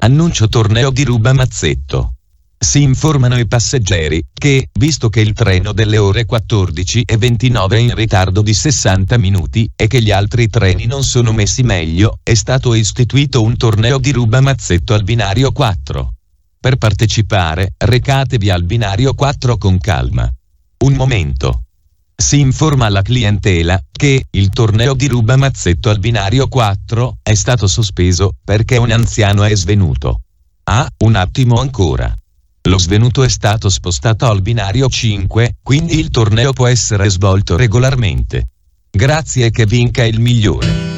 Annuncio torneo di Rubamazzetto. Si informano i passeggeri che, visto che il treno delle ore 14:29 è in ritardo di 60 minuti e che gli altri treni non sono messi meglio, è stato istituito un torneo di Rubamazzetto al binario 4. Per partecipare, recatevi al binario 4 con calma. Un momento. Si informa alla clientela che il torneo di Rubamazzetto al binario 4 è stato sospeso perché un anziano è svenuto. Un attimo ancora. Lo svenuto è stato spostato al binario 5, quindi il torneo può essere svolto regolarmente. Grazie e che vinca il migliore.